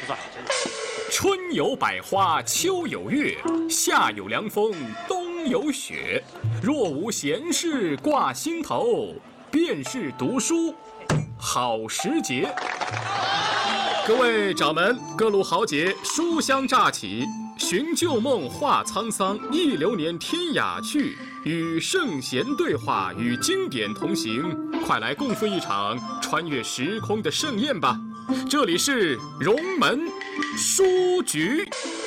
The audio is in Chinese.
春有百花，秋有月，夏有凉风，冬有雪。若无闲事挂心头，便是读书好时节。各位掌门，各路豪杰，书香乍起，寻旧梦，话沧桑，忆流年，天涯去。与圣贤对话，与经典同行，快来共赴一场穿越时空的盛宴吧！这里是荣门书局。